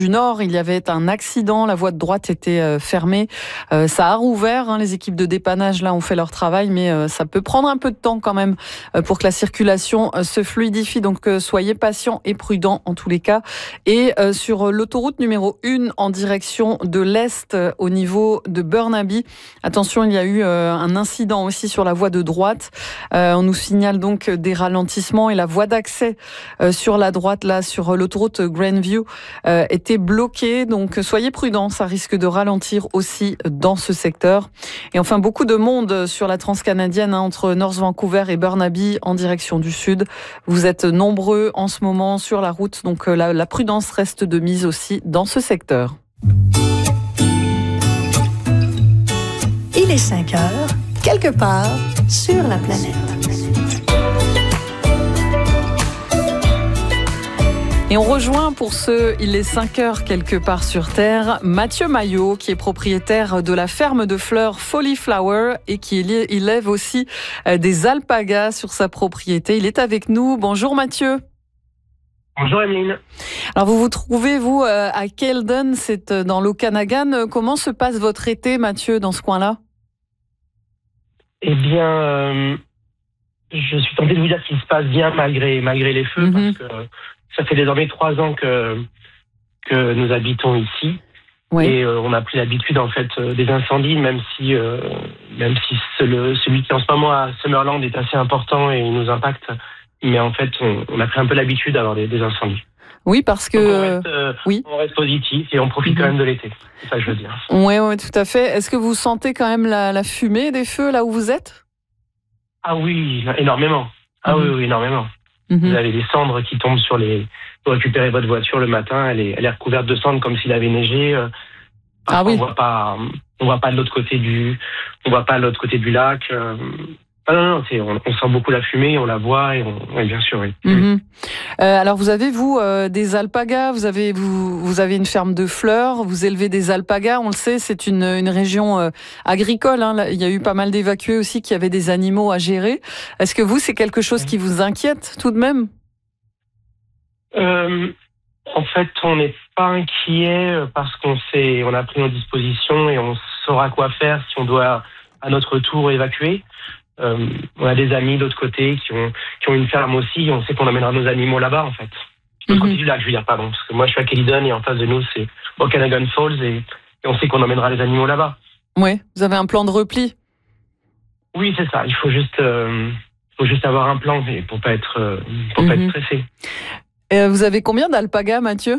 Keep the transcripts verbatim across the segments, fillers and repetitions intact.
du Nord, il y avait un accident, la voie de droite était euh, fermée. Euh, ça a rouvert, hein, les équipes de dépannage là ont fait leur travail, mais euh, ça peut prendre un peu de temps quand même euh, pour que la circulation euh, se fluidifie. Donc euh, soyez patients et prudents en tous les cas. Et euh, sur l'autoroute numéro un en direction de l'Est euh, au niveau de Burnaby, attention, il y a eu euh, un incident aussi sur la voie de droite. Euh, on nous signale donc des ralentissements et la voie d'accès euh, sur la droite là sur l'autoroute Grandview euh, était bloqué, donc soyez prudents, ça risque de ralentir aussi dans ce secteur. Et enfin, beaucoup de monde sur la transcanadienne hein, entre North Vancouver et Burnaby en direction du sud. Vous êtes nombreux en ce moment sur la route, donc la, la prudence reste de mise aussi dans ce secteur. Il est cinq heures, quelque part sur la planète. Et on rejoint pour ce Il est cinq heures quelque part sur Terre, Mathieu Maillot, qui est propriétaire de la ferme de fleurs Folly Flower et qui élève aussi des alpagas sur sa propriété. Il est avec nous. Bonjour Mathieu. Bonjour Emeline. Alors vous vous trouvez, vous, à Caledon, c'est dans l'Okanagan. Comment se passe votre été, Mathieu, dans ce coin-là? Eh bien, euh, je suis tenté de vous dire qu'il se passe bien malgré, malgré les feux, mm-hmm. parce que ça fait désormais trois ans que, que nous habitons ici. Oui. Et euh, on a pris l'habitude en fait euh, des incendies, même si, euh, même si le, celui qui en ce moment à Summerland est assez important et il nous impacte. Mais en fait, on, on a pris un peu l'habitude d'avoir des, des incendies. Oui, parce que... Donc on, reste, euh, oui. on reste positif et on profite mmh. quand même de l'été. C'est ça que je veux dire. Oui, oui, tout à fait. Est-ce que vous sentez quand même la, la fumée des feux là où vous êtes? Ah oui, énormément. Ah mmh. oui, oui, énormément. Mmh. Vous avez des cendres qui tombent sur les... Vous récupérez votre voiture le matin, elle est, elle est recouverte de cendres comme s'il avait neigé. Ah oui. On voit pas, on voit pas de l'autre côté du, on voit pas de l'autre côté du lac. Ah non, non, c'est, on, on sent beaucoup la fumée, on la voit et on, oui, bien sûr, oui. Mmh. Euh, alors vous avez vous euh, des alpagas, vous avez vous, vous avez une ferme de fleurs, vous élevez des alpagas. On le sait, c'est une, une région euh, agricole. Hein. Il y a eu pas mal d'évacués aussi qui avaient des animaux à gérer. Est-ce que vous, c'est quelque chose qui vous inquiète tout de même? Euh, en fait, on n'est pas inquiet parce qu'on sait, on a pris nos dispositions et on saura quoi faire si on doit à notre tour évacuer. Euh, on a des amis de l'autre côté qui ont qui ont une ferme aussi. On sait qu'on amènera nos animaux là-bas en fait. De l'autre mm-hmm. côté du lac, je veux dire, pardon, parce que moi je suis à Caledon et en face de nous c'est Okanagan Falls et, et on sait qu'on emmènera les animaux là-bas. Oui, vous avez un plan de repli. Oui, c'est ça. Il faut juste euh, faut juste avoir un plan pour pas être euh, pour mm-hmm. pas être stressé. Et vous avez combien d'alpagas, Mathieu?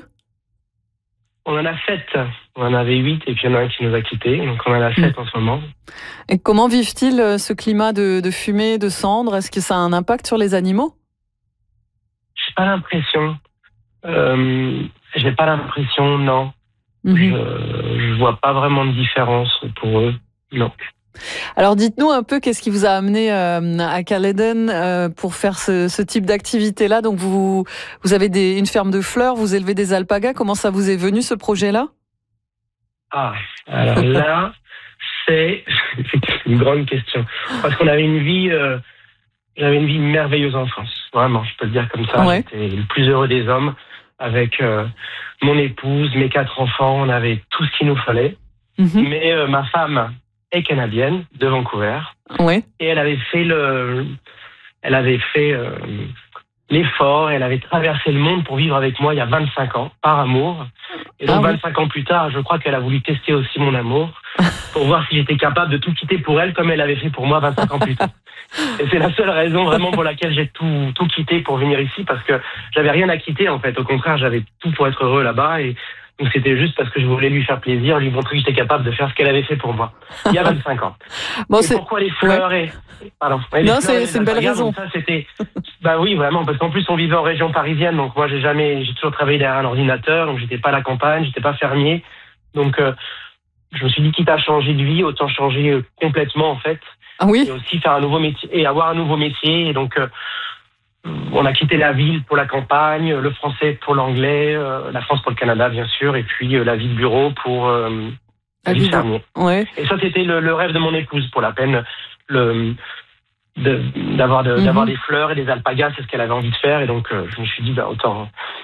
On en a sept. On en avait huit et puis il y en a un qui nous a quittés. Donc on en a sept mmh. en ce moment. Et comment vivent-ils ce climat de, de fumée, de cendres? Est-ce que ça a un impact sur les animaux? J'ai pas l'impression. Euh, j'ai pas l'impression, non. Mmh. Je, je vois pas vraiment de différence pour eux, non. Alors dites-nous un peu qu'est-ce qui vous a amené euh, à Caledon euh, pour faire ce, ce type d'activité-là. Donc vous vous avez des, une ferme de fleurs, vous élevez des alpagas. Comment ça vous est venu ce projet-là? Ah, alors là, c'est une grande question parce qu'on avait une vie, euh, j'avais une vie merveilleuse en France. Vraiment, je peux le dire comme ça. Ouais. J'étais le plus heureux des hommes avec euh, mon épouse, mes quatre enfants. On avait tout ce qu'il nous fallait. Mm-hmm. Mais euh, ma femme est canadienne de Vancouver. Oui. Et elle avait fait le, elle avait fait euh, l'effort, elle avait traversé le monde pour vivre avec moi il y a vingt-cinq ans, par amour. Et donc ah oui. vingt-cinq ans plus tard, je crois qu'elle a voulu tester aussi mon amour pour voir si j'étais capable de tout quitter pour elle comme elle avait fait pour moi vingt-cinq ans plus tard. Et c'est la seule raison vraiment pour laquelle j'ai tout, tout quitté pour venir ici parce que j'avais rien à quitter en fait. Au contraire, j'avais tout pour être heureux là-bas et donc c'était juste parce que je voulais lui faire plaisir, lui montrer que j'étais capable de faire ce qu'elle avait fait pour moi, il y a vingt-cinq ans. Bon, et pourquoi les fleurs ouais. et... Pardon. Ouais, non, c'est, c'est une belle raison. Ça, c'était... Bah oui, vraiment, parce qu'en plus on vivait en région parisienne, donc moi j'ai jamais, j'ai toujours travaillé derrière un ordinateur, donc j'étais pas à la campagne, j'étais pas fermier. Donc euh, je me suis dit quitte à changer de vie, autant changer euh, complètement en fait. Ah oui. Et aussi faire un nouveau métier, et avoir un nouveau métier, et donc... Euh, on a quitté la ville pour la campagne, le français pour l'anglais, euh, la France pour le Canada bien sûr, et puis euh, la vie de bureau pour euh, la vie de fermier. Ouais. Et ça c'était le, le rêve de mon épouse pour la peine, le, de, d'avoir, de, mm-hmm. d'avoir des fleurs et des alpagas, c'est ce qu'elle avait envie de faire, et donc euh, je me suis dit bah, autant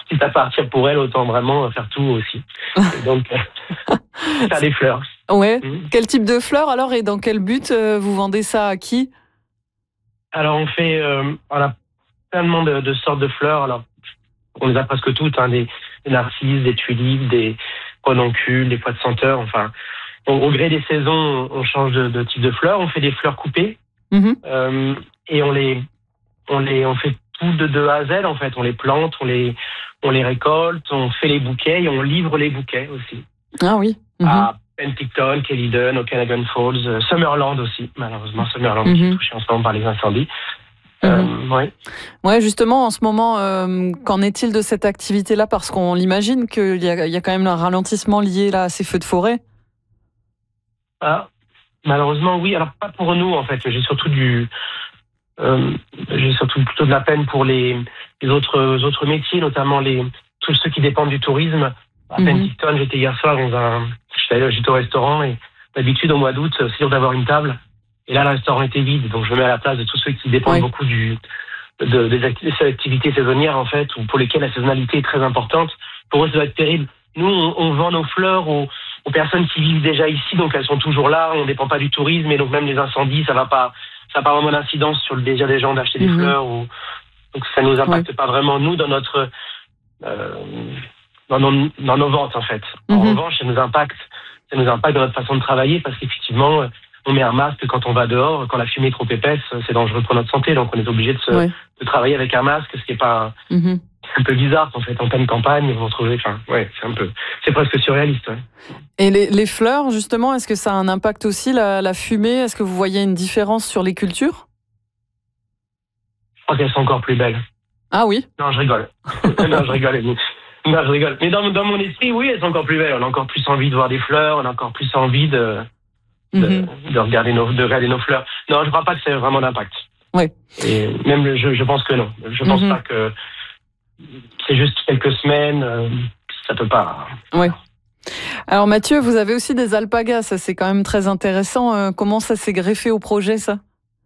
quitte à partir pour elle, autant vraiment faire tout aussi. Et donc, euh, faire des fleurs. Ouais. Mmh. Quel type de fleurs alors et dans quel but euh, vous vendez ça à qui? Alors, on fait, euh, on a tellement de, de sortes de fleurs. Alors, on les a presque toutes, hein, des, des narcisses, des tulipes, des renoncules, des pois de senteur. Enfin, au, au gré des saisons, on change de, de type de fleurs. On fait des fleurs coupées Mmh. euh, et on les, on les, on fait tout de, de A à Z en fait. On les plante, on les, on les récolte, on fait les bouquets et on livre les bouquets aussi. Ah oui. Mmh. À Penticton, Caledon, Okanagan Falls, euh, Summerland aussi. Malheureusement, Summerland qui est Mmh. touché en ce moment par les incendies. Mmh. Euh, ouais. Ouais, justement, en ce moment, euh, qu'en est-il de cette activité-là? Parce qu'on l'imagine qu'il y a, il y a quand même un ralentissement lié là, à ces feux de forêt. Ah, malheureusement, oui. Alors, pas pour nous, en fait. J'ai surtout du, euh, j'ai surtout plutôt de la peine pour les, les autres, autres métiers, notamment les, tous ceux qui dépendent du tourisme. À Mhm. Penticton, j'étais hier soir dans un, j'étais, j'étais au restaurant et d'habitude, au mois d'août, c'est dur d'avoir une table. Et là, le restaurant était vide. Donc, je me mets à la place de tous ceux qui dépendent Oui. beaucoup du, de, des activités, des activités saisonnières, en fait, ou pour lesquelles la saisonnalité est très importante. Pour eux, ça doit être terrible. Nous, on, on vend nos fleurs aux, aux personnes qui vivent déjà ici, donc elles sont toujours là. On ne dépend pas du tourisme, et donc même les incendies, ça va pas, ça n'a pas vraiment d'incidence sur le désir des gens d'acheter des Mhm. fleurs. Ou, donc ça nous impacte Oui. pas vraiment nous dans notre, euh, dans, nos, dans nos ventes en fait. En Mhm. revanche, ça nous impacte, ça nous impacte dans notre façon de travailler parce qu'effectivement, on met un masque quand on va dehors. Quand la fumée est trop épaisse, c'est dangereux pour notre santé, donc on est obligé de, se, Ouais. de travailler avec un masque, ce qui est pas Mhm. un peu bizarre en fait en pleine campagne. Vous retrouvez, enfin, ouais, c'est un peu, c'est presque surréaliste. Ouais. Et les, les fleurs, justement, est-ce que ça a un impact aussi, la, la fumée? Est-ce que vous voyez une différence sur les cultures? Je crois qu'elles sont encore plus belles. Ah oui. Non, je rigole. non, je rigole. Non, je rigole. Mais dans, dans mon esprit, oui, elles sont encore plus belles. On a encore plus envie de voir des fleurs. On a encore plus envie de, de, Mhm. de regarder nos, de regarder nos fleurs. Non, je crois pas que c'est vraiment d'impact. Oui. Et même, le- je, je pense que non. Je pense Mhm. pas que c'est juste quelques semaines. euh, Ça peut pas. Oui. Alors Mathieu, vous avez aussi des alpagas, ça c'est quand même très intéressant. Euh, comment ça s'est greffé au projet, ça?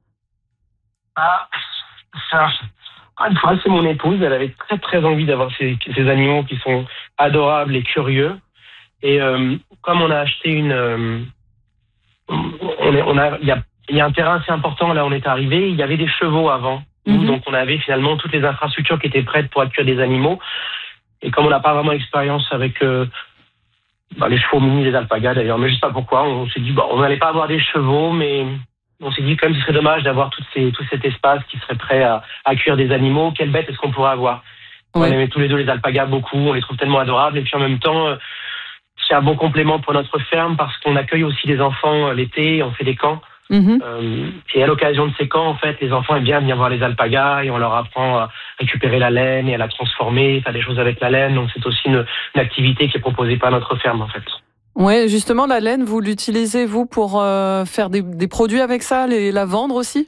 Ah, ça. Une fois, c'est mon épouse. Elle avait très très envie d'avoir ces, ces animaux qui sont adorables et curieux. Et euh, comme on a acheté une, euh, on, est, on a, il y a, il y a un terrain assez important là où on est arrivé. Il y avait des chevaux avant, Mhm. donc on avait finalement toutes les infrastructures qui étaient prêtes pour accueillir des animaux. Et comme on n'a pas vraiment d'expérience avec euh, bah, les chevaux mini, les alpagas d'ailleurs, mais je sais pas pourquoi, on s'est dit bon, on n'allait pas avoir des chevaux, mais on s'est dit quand même ce serait dommage d'avoir toutes ces, tout cet espace qui serait prêt à, à accueillir des animaux. Quelle bête est-ce qu'on pourrait avoir? Ouais. On aimait tous les deux les alpagas beaucoup, on les trouve tellement adorables et puis en même temps euh, c'est un bon complément pour notre ferme parce qu'on accueille aussi des enfants euh, l'été, on fait des camps. Mhm. Euh, et à l'occasion de ces camps, en fait, les enfants aiment bien venir voir les alpagas et on leur apprend à récupérer la laine et à la transformer, faire des choses avec la laine. Donc c'est aussi une, une activité qui est proposée par notre ferme, en fait. Ouais, justement, la laine, vous l'utilisez, vous, pour euh, faire des, des produits avec ça, les, la vendre aussi?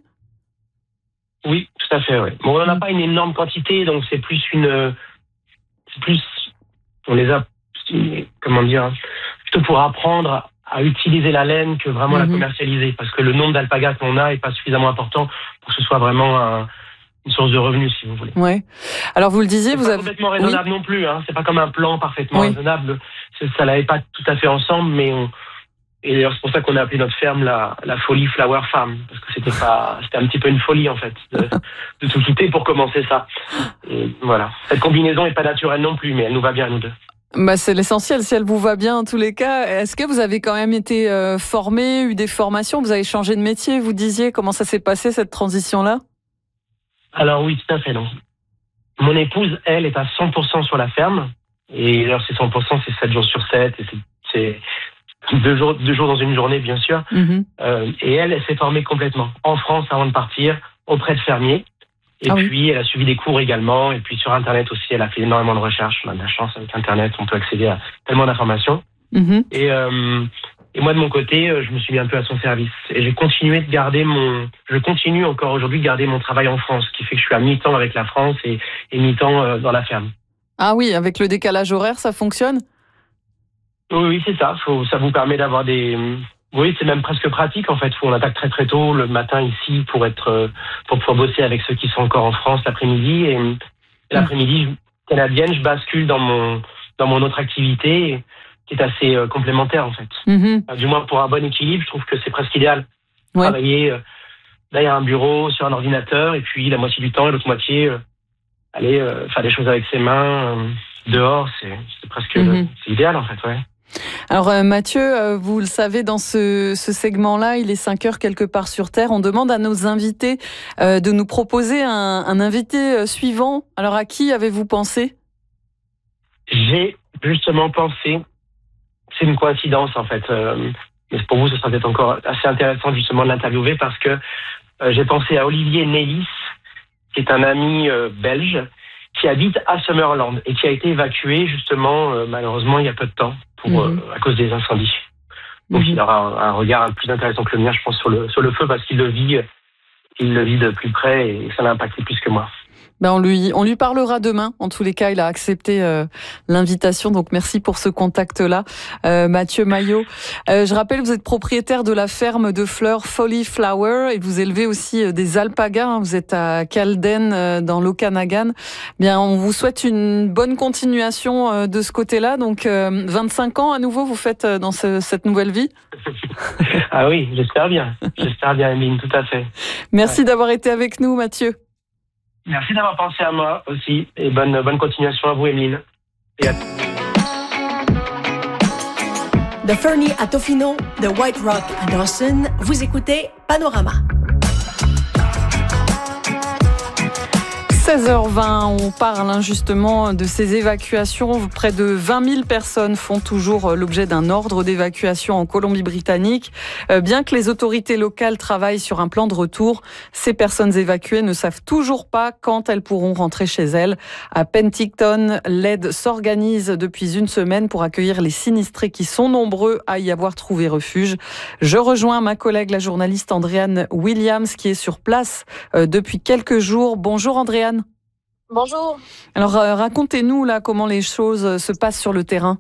Oui, tout à fait, oui. Bon, on n'en a Mm. pas une énorme quantité, donc c'est plus une... C'est plus... On les a... Comment dire? Plutôt pour apprendre à utiliser la laine que vraiment la Mhm. commercialiser. Parce que le nombre d'alpagas qu'on a n'est pas suffisamment important pour que ce soit vraiment un, une source de revenus, si vous voulez. Ouais. Alors vous le disiez, C'est vous pas avez. complètement raisonnable non plus, hein. C'est pas comme un plan parfaitement Oui. raisonnable. C'est- Ça n'allait pas tout à fait ensemble, mais on... Et d'ailleurs, c'est pour ça qu'on a appelé notre ferme la, la Folie Flower Farm. Parce que c'était pas, c'était un petit peu une folie, en fait, de, de tout quitter pour commencer ça. Et voilà. Cette combinaison n'est pas naturelle non plus, mais elle nous va bien, nous deux. Bah, c'est l'essentiel, si elle vous va bien en tous les cas. Est-ce que vous avez quand même été euh, formé, eu des formations? Vous avez changé de métier, vous disiez. Comment ça s'est passé, cette transition-là? Alors oui, tout à fait. Donc, mon épouse, elle, est à cent pour cent sur la ferme. Et alors, c'est cent pour cent, c'est sept jours sur sept. Et c'est, c'est deux jours, deux jours dans une journée, bien sûr. Mhm. Euh, et elle, elle s'est formée complètement. En France, avant de partir, auprès de fermiers. Et Ah oui. puis, elle a suivi des cours également. Et puis, sur Internet aussi, elle a fait énormément de recherches. On a de la chance avec Internet. On peut accéder à tellement d'informations. Mhm. Et, euh, et moi, de mon côté, euh, je me suis mis un peu à son service. Et j'ai continué de garder mon... Je continue encore aujourd'hui de garder mon travail en France, ce qui fait que je suis à mi-temps avec la France et, et mi-temps euh, dans la ferme. Ah oui, avec le décalage horaire, ça fonctionne? Oui, oui, c'est ça. Faut, ça vous permet d'avoir des... Oui, c'est même presque pratique, en fait. Faut, on attaque très très tôt le matin ici pour être, euh, pour pouvoir bosser avec ceux qui sont encore en France l'après-midi. Et, et l'après-midi, canadienne, je bascule dans mon dans mon autre activité qui est assez euh, complémentaire en fait. Mm-hmm. Enfin, du moins pour un bon équilibre, je trouve que c'est presque idéal. Ouais. Travailler euh, derrière un bureau, sur un ordinateur, et puis la moitié du temps et l'autre moitié euh, aller euh, faire des choses avec ses mains euh, dehors, c'est, c'est presque Mm-hmm. c'est idéal en fait, ouais. Alors euh, Mathieu, euh, vous le savez, dans ce, ce segment-là, il est cinq heures quelque part sur Terre. On demande à nos invités euh, de nous proposer un, un invité euh, suivant. Alors à qui avez-vous pensé ? J'ai justement pensé, c'est une coïncidence en fait, euh, mais pour vous ce sera peut-être encore assez intéressant justement de l'interviewer parce que euh, j'ai pensé à Olivier Nélis, qui est un ami euh, belge qui habite à Summerland et qui a été évacué justement euh, malheureusement il y a peu de temps pour Mmh. euh, à cause des incendies. Donc mmh. il aura un, un regard plus intéressant que le mien, je pense, sur le sur le feu parce qu'il le vit, il le vit de plus près et ça l'a impacté plus que moi. Ben on lui on lui parlera demain. En tous les cas, il a accepté euh, l'invitation. Donc merci pour ce contact-là, euh, Mathieu Maillot. Euh, je rappelle, vous êtes propriétaire de la ferme de fleurs Folly Flower et vous élevez aussi euh, des alpagas. Hein. Vous êtes à Calden euh, dans l'Okanagan. Bien, on vous souhaite une bonne continuation euh, de ce côté-là. Donc euh, vingt-cinq ans à nouveau, vous faites euh, dans ce, cette nouvelle vie. Ah oui, j'espère bien. J'espère bien, Emeline, tout à fait. Merci ouais. d'avoir été avec nous, Mathieu. Merci d'avoir pensé à moi aussi et bonne, bonne continuation à vous, Emeline. Et à... De Fernie à Tofino, de White Rock à Dawson, vous écoutez Panorama. seize heures vingt, on parle hein, justement de ces évacuations. Près de vingt mille personnes font toujours l'objet d'un ordre d'évacuation en Colombie-Britannique. Euh, bien que les autorités locales travaillent sur un plan de retour, ces personnes évacuées ne savent toujours pas quand elles pourront rentrer chez elles. À Penticton, l'aide s'organise depuis une semaine pour accueillir les sinistrés qui sont nombreux à y avoir trouvé refuge. Je rejoins ma collègue, la journaliste Andréane Williams, qui est sur place euh, depuis quelques jours. Bonjour Andréane. Bonjour. Alors, euh, racontez-nous là comment les choses se passent sur le terrain.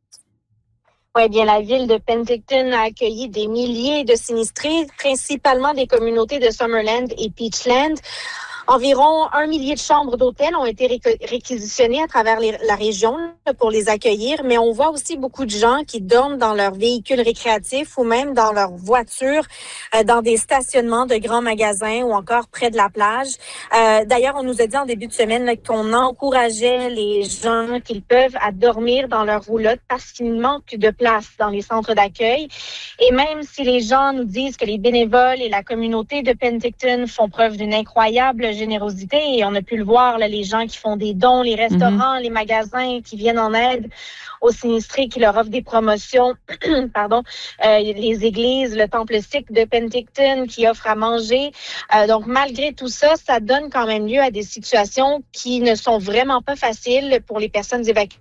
Oui, bien, la ville de Penticton a accueilli des milliers de sinistrés, principalement des communautés de Summerland et Peachland. Environ un millier de chambres d'hôtel ont été réquisitionnées à travers les, la région pour les accueillir, mais on voit aussi beaucoup de gens qui dorment dans leurs véhicules récréatifs ou même dans leurs voitures, euh, dans des stationnements de grands magasins ou encore près de la plage. Euh, d'ailleurs, on nous a dit en début de semaine là, qu'on encourageait les gens qu'ils peuvent à dormir dans leur roulotte parce qu'il manque de place dans les centres d'accueil. Et même si les gens nous disent que les bénévoles et la communauté de Penticton font preuve d'une incroyable générosité et on a pu le voir, là, les gens qui font des dons, les restaurants, mm-hmm. les magasins qui viennent en aide aux sinistrés, qui leur offrent des promotions, pardon, euh, les églises, le temple sikh de Penticton qui offre à manger. Euh, donc, malgré tout ça, ça donne quand même lieu à des situations qui ne sont vraiment pas faciles pour les personnes évacuées.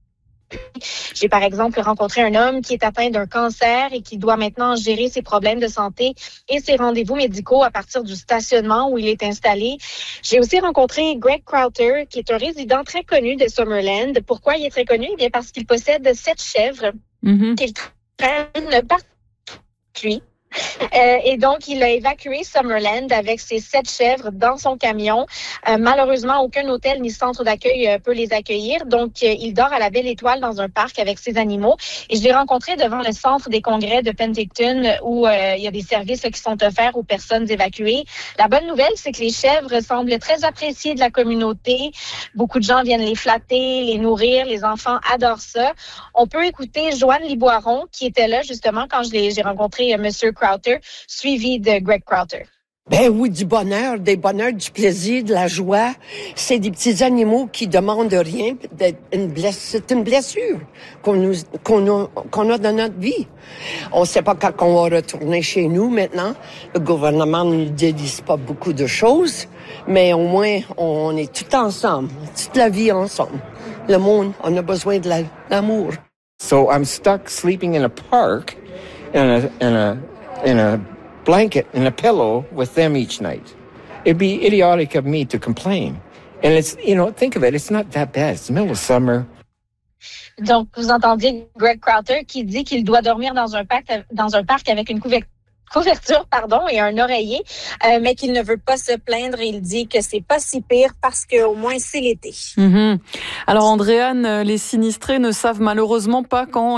J'ai par exemple rencontré un homme qui est atteint d'un cancer et qui doit maintenant gérer ses problèmes de santé et ses rendez-vous médicaux à partir du stationnement où il est installé. J'ai aussi rencontré Greg Crowther, qui est un résident très connu de Summerland. Pourquoi il est très connu? Eh bien parce qu'il possède sept chèvres mm-hmm. qu'il traîne partout lui. Euh, et donc, il a évacué Summerland avec ses sept chèvres dans son camion. Euh, malheureusement, aucun hôtel ni centre d'accueil euh, peut les accueillir. Donc, euh, il dort à la Belle Étoile dans un parc avec ses animaux. Et je l'ai rencontré devant le centre des congrès de Penticton où euh, il y a des services là, qui sont offerts aux personnes évacuées. La bonne nouvelle, c'est que les chèvres semblent très appréciées de la communauté. Beaucoup de gens viennent les flatter, les nourrir. Les enfants adorent ça. On peut écouter Joanne Liboiron, qui était là justement quand je l'ai, j'ai rencontré euh, Monsieur Crowther, suivi de Greg Crowther. Ben oui, du bonheur, des bonheurs, du plaisir, de la joie. C'est des petits animaux qui demandent rien. Une bless... C'est une blessure qu'on, nous, qu'on, a, qu'on a dans notre vie. On ne sait pas quand on va retourner chez nous maintenant. Le gouvernement ne nous dit pas beaucoup de choses, mais au moins, on est tout ensemble, toute la vie ensemble. Le monde, on a besoin de la, l'amour. So I'm stuck sleeping in a park in a, in a in a blanket and a pillow with them each night. It'd be idiotic of me to complain. And it's, you know, think of it, it's not that bad. It's the middle of summer. Donc, vous entendiez Greg Crowther qui dit qu'il doit dormir dans un parc, dans un parc avec une couverture couverture, pardon, et un oreiller, euh, mais qu'il ne veut pas se plaindre. Il dit que c'est pas si pire parce qu'au moins c'est l'été. Mmh. Alors Andréane, les sinistrés ne savent malheureusement pas quand